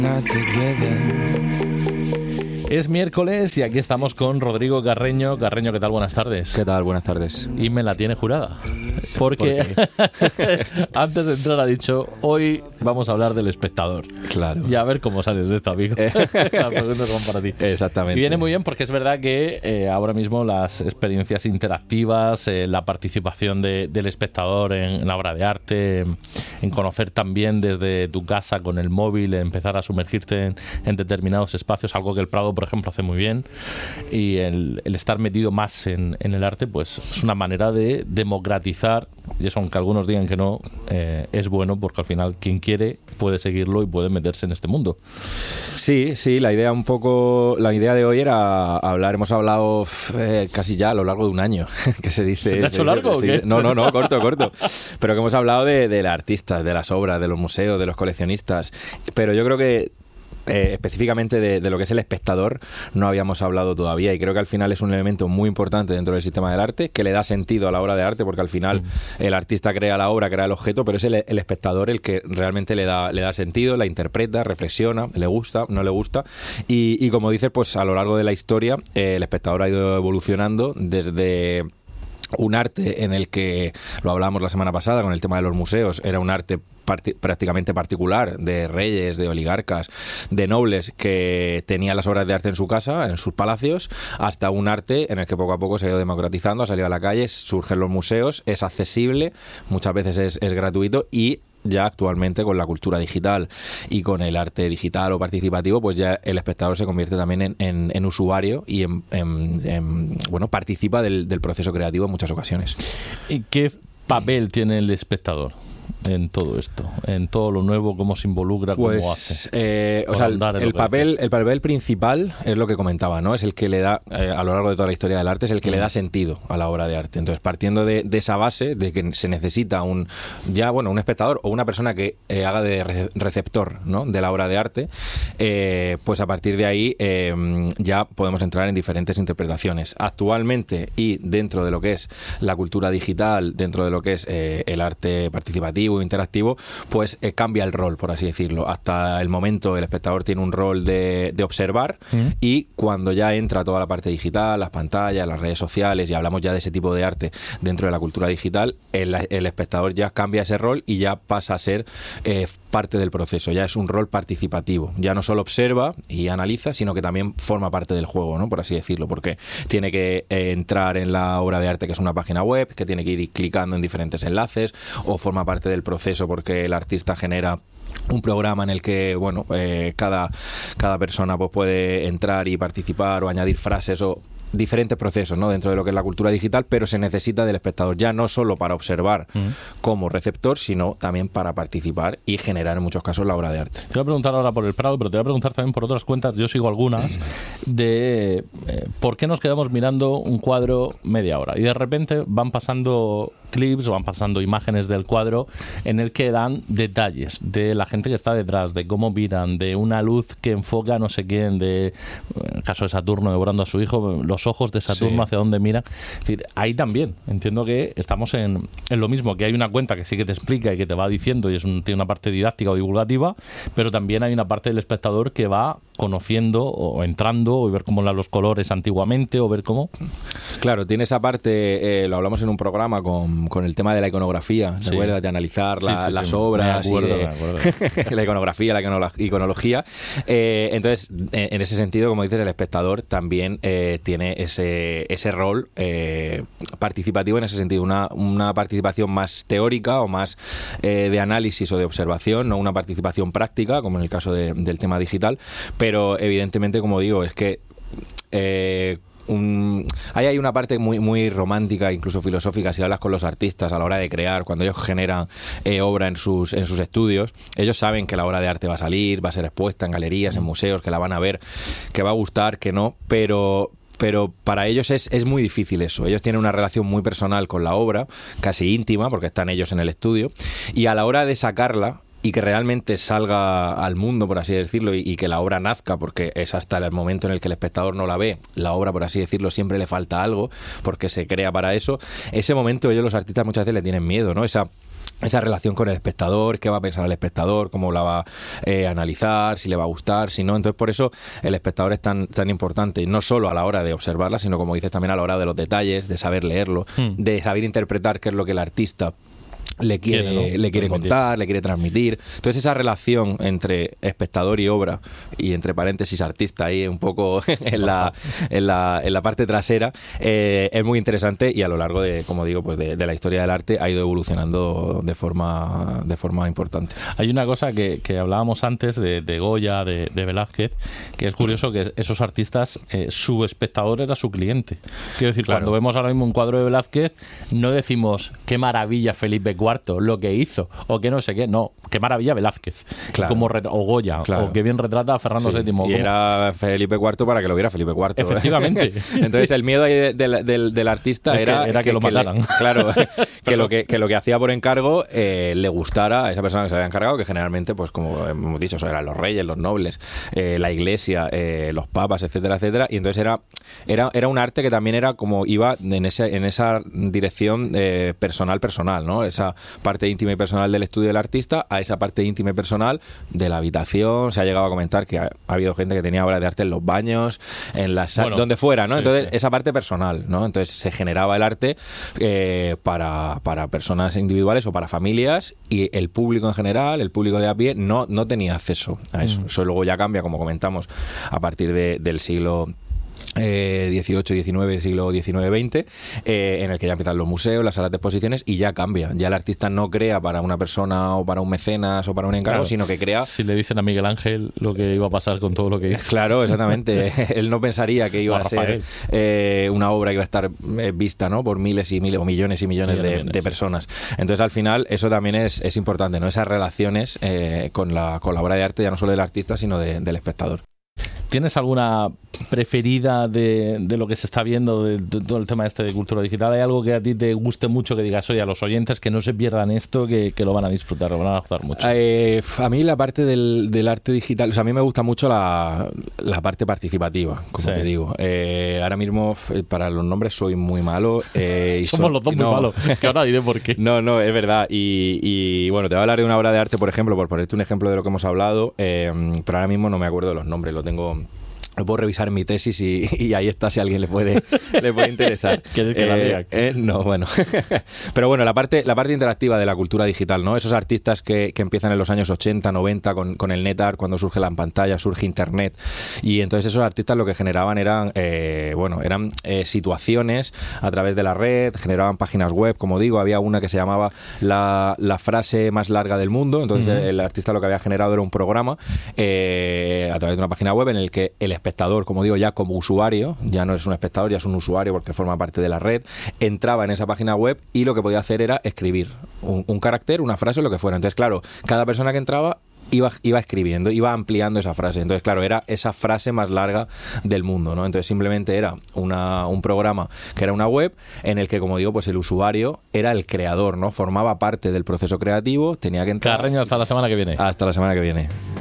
Es miércoles y aquí estamos con Rodrigo Carreño. Carreño, ¿qué tal? Buenas tardes. ¿Qué tal? Buenas tardes. Y me la tiene jurada. Porque antes de entrar ha dicho, hoy vamos a hablar del espectador. Claro. Y a ver cómo sales de esto, amigo. Las preguntas son para ti. Exactamente. Y viene muy bien porque es verdad que ahora mismo las experiencias interactivas, la participación del espectador en la obra de arte, en conocer también desde tu casa con el móvil, empezar a sumergirte en determinados espacios, algo que el Prado, por ejemplo, hace muy bien, y el estar metido más en el arte, pues es una manera de democratizar, y eso, aunque algunos digan que no, es bueno porque al final quien quiere puede seguirlo y puede meterse en este mundo. Sí, la idea de hoy era hablar, hemos hablado casi ya a lo largo de un año, que se dice. ¿Se te ha hecho largo o qué? No, corto. Pero que hemos hablado de artistas, de las obras, de los museos, de los coleccionistas, pero yo creo que específicamente de lo que es el espectador no habíamos hablado todavía, y creo que al final es un elemento muy importante dentro del sistema del arte, que le da sentido a la obra de arte, porque al final el artista crea la obra, crea el objeto, pero es el espectador el que realmente le da sentido, la interpreta, reflexiona, le gusta, no le gusta, y como dices, pues a lo largo de la historia el espectador ha ido evolucionando desde un arte en el que, lo hablábamos la semana pasada con el tema de los museos, era un arte prácticamente particular, de reyes, de oligarcas, de nobles que tenían las obras de arte en su casa, en sus palacios, hasta un arte en el que poco a poco se ha ido democratizando, ha salido a la calle, surgen los museos, es accesible, muchas veces es gratuito, y ya actualmente con la cultura digital y con el arte digital o participativo, pues ya el espectador se convierte también en usuario y bueno, participa del proceso creativo en muchas ocasiones. ¿Y qué papel tiene el espectador en todo esto, en todo lo nuevo, cómo se involucra, cómo hace? O sea, el papel principal es lo que comentaba, ¿no? Es el que le da, a lo largo de toda la historia del arte, es el que le da sentido a la obra de arte. Entonces, partiendo de esa base, de que se necesita un espectador o una persona que haga de receptor, ¿no?, de la obra de arte, pues a partir de ahí ya podemos entrar en diferentes interpretaciones. Actualmente, y dentro de lo que es la cultura digital, dentro de lo que es el arte participativo, interactivo, pues cambia el rol, por así decirlo. Hasta el momento el espectador tiene un rol de observar, y cuando ya entra toda la parte digital, las pantallas, las redes sociales, y hablamos ya de ese tipo de arte dentro de la cultura digital, el espectador ya cambia ese rol y ya pasa a ser parte del proceso, ya es un rol participativo, ya no solo observa y analiza, sino que también forma parte del juego, ¿no?, por así decirlo, porque tiene que entrar en la obra de arte, que es una página web, que tiene que ir clicando en diferentes enlaces, o forma parte del proceso porque el artista genera un programa en el que, bueno, cada persona pues puede entrar y participar o añadir frases o diferentes procesos, ¿no?, dentro de lo que es la cultura digital, pero se necesita del espectador ya no solo para observar como receptor, sino también para participar y generar en muchos casos la obra de arte. Te voy a preguntar ahora por el Prado, pero te voy a preguntar también por otras cuentas, yo sigo algunas, de por qué nos quedamos mirando un cuadro media hora y de repente van pasando clips o van pasando imágenes del cuadro en el que dan detalles de la gente que está detrás, de cómo miran, de una luz que enfoca a no sé quién, de, en el caso de Saturno devorando a su hijo, los ojos de Saturno hacia dónde miran. Es decir, ahí también entiendo que estamos en lo mismo, que hay una cuenta que sí que te explica y que te va diciendo y tiene una parte didáctica o divulgativa, pero también hay una parte del espectador que va conociendo o entrando o ver cómo eran los colores antiguamente o ver cómo. Claro, tiene esa parte, lo hablamos en un programa con el tema de la iconografía, ¿te acuerdas? De analizar las obras, me acuerdo. La iconografía, la iconología. Entonces, en ese sentido, como dices, el espectador también tiene ese rol participativo en ese sentido, una participación más teórica o más de análisis o de observación, no una participación práctica, como en el caso del tema digital, pero evidentemente, como digo, es que ahí hay una parte muy, muy romántica, incluso filosófica, si hablas con los artistas a la hora de crear, cuando ellos generan obra en sus estudios, ellos saben que la obra de arte va a salir, va a ser expuesta en galerías, en museos, que la van a ver, que va a gustar, que no, pero para ellos es muy difícil eso. Ellos tienen una relación muy personal con la obra, casi íntima, porque están ellos en el estudio, y a la hora de sacarla y que realmente salga al mundo, por así decirlo, y que la obra nazca, porque es hasta el momento en el que el espectador no la ve, la obra, por así decirlo, siempre le falta algo, porque se crea para eso. Ese momento ellos, los artistas, muchas veces le tienen miedo, ¿no? esa relación con el espectador, qué va a pensar el espectador, cómo la va a analizar, si le va a gustar, si no. Entonces, por eso el espectador es tan importante, no solo a la hora de observarla, sino, como dices, también a la hora de los detalles, de saber leerlo, de saber interpretar qué es lo que el artista le quiere contar, le quiere transmitir. Entonces, esa relación entre espectador y obra, y entre paréntesis artista ahí un poco en la parte trasera, es muy interesante, y a lo largo de, como digo, pues de la historia del arte ha ido evolucionando de forma importante. Hay una cosa que hablábamos antes de Goya, de Velázquez, que es curioso, que esos artistas, su espectador era su cliente. Quiero decir, cuando vemos ahora mismo un cuadro de Velázquez, no decimos qué maravilla Felipe IV lo que hizo, o que no sé qué, no, qué maravilla Velázquez, como o Goya, o que bien retrata a Fernando VII. Y era Felipe IV para que lo viera Felipe IV. Efectivamente. Entonces, el miedo ahí del artista era que lo mataran. Que lo que hacía por encargo le gustara a esa persona que se había encargado, que generalmente, pues como hemos dicho, eran los reyes, los nobles, la iglesia, los papas, etcétera, etcétera. Y entonces era un arte que también era como iba en esa dirección personal, ¿no? Esa parte íntima y personal del estudio del artista a esa parte íntima y personal de la habitación. Se ha llegado a comentar que ha habido gente que tenía obras de arte en los baños, en las donde fuera, ¿no? Entonces, esa parte personal, ¿no? Entonces, se generaba el arte para personas individuales o para familias, y el público en general, el público de a pie, no tenía acceso a eso. Eso luego ya cambia, como comentamos, a partir del siglo XVIII, XIX, siglo XIX-XX, en el que ya empiezan los museos, las salas de exposiciones, y ya cambia. Ya el artista no crea para una persona o para un mecenas o para un encargo, sino que crea... Si le dicen a Miguel Ángel lo que iba a pasar con todo lo que hizo. Claro, exactamente. Él no pensaría que iba a ser una obra que iba a estar vista, ¿no?, por miles y miles o millones y millones de personas. Entonces, al final, eso también es importante, ¿no? Esas relaciones con la obra de arte, ya no solo del artista, sino del espectador. ¿Tienes alguna preferida de lo que se está viendo, de todo el tema de cultura digital? ¿Hay algo que a ti te guste mucho, que digas, oye, a los oyentes que no se pierdan esto, que lo van a disfrutar, lo van a gustar mucho? A mí la parte del arte digital, o sea, a mí me gusta mucho la parte participativa, como te digo. Ahora mismo, para los nombres soy muy malo. Somos los dos muy malos, que ahora diré por qué. No, es verdad. Y bueno, te voy a hablar de una obra de arte, por ejemplo, por ponerte un ejemplo de lo que hemos hablado, pero ahora mismo no me acuerdo de los nombres, lo puedo revisar en mi tesis y ahí está, si a alguien le puede interesar. ¿Quieres que la lea? No, bueno. Pero bueno, la parte interactiva de la cultura digital, ¿no? Esos artistas que empiezan en los años 80, 90 con el NetArt, cuando surge la pantalla, surge Internet. Y entonces esos artistas lo que generaban eran situaciones a través de la red, generaban páginas web, como digo. Había una que se llamaba la frase más larga del mundo. Entonces el artista lo que había generado era un programa a través de una página web en el que el espectador, como digo, ya como usuario, ya no es un espectador, ya es un usuario porque forma parte de la red, entraba en esa página web y lo que podía hacer era escribir un carácter, una frase, lo que fuera. Entonces, claro, cada persona que entraba iba escribiendo, iba ampliando esa frase. Entonces, claro, era esa frase más larga del mundo, ¿no? Entonces, simplemente era un programa que era una web en el que, como digo, pues el usuario era el creador, ¿no? Formaba parte del proceso creativo, tenía que entrar... Carreño, hasta la semana que viene. Hasta la semana que viene.